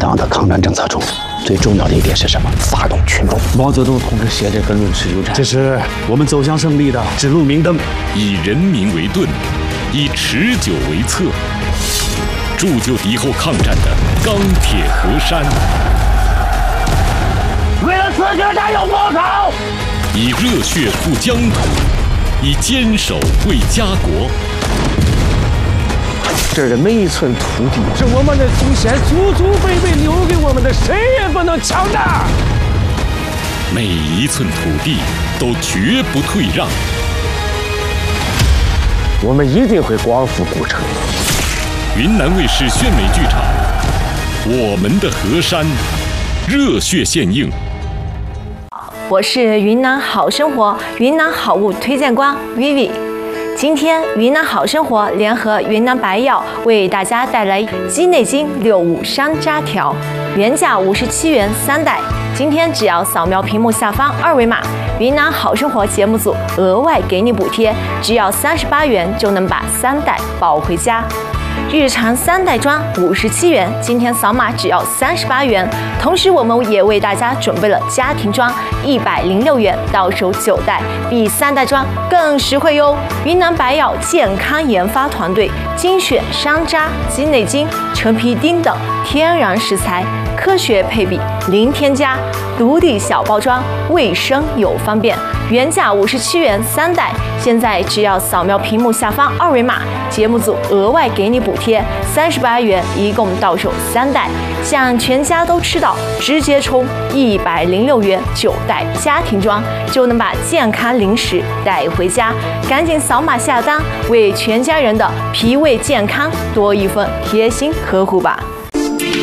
党的抗战政策中，最重要的一点是什么？发动群众。 毛泽东同志写这个《论持久战》， 这是我们走向胜利的指路明灯。 以人民为盾，以持久为策，铸就敌后抗战的钢铁河山。 为了自觉战友报仇， 以热血护疆土，以坚守为家国。 这的每一寸土地， 是我们的祖先祖祖辈辈留给我们的，谁也不能抢的。 每一寸土地都绝不退让。 我们一定会光复古城。 云南卫视宣美剧场，我们的河山，热血献映。 我是云南好生活云南好物推荐官 Vivi。今天云南好生活联合云南白药为大家带来鸡内金65山楂条，原价57元3袋，今天只要扫描屏幕下方2维码，云南好生活节目组额外给你补贴，只要38元就能把3袋抱回家。日常3袋装57元，今天扫码只要38元。同时，我们也为大家准备了家庭装106元，到手9袋，比3袋装更实惠哟。云南白药健康研发团队精选山楂、鸡内金、陈皮丁等天然食材，科学配比，零添加，独立小包装，卫生又方便。原价57元3袋，现在只要扫描屏幕下方2维码，节目组额外给你补贴38元，一共到手3袋，想全家都吃到，直接充106元9袋家庭装，就能把健康零食带回家。赶紧扫码下单，为全家人的脾胃健康多一份贴心呵护吧。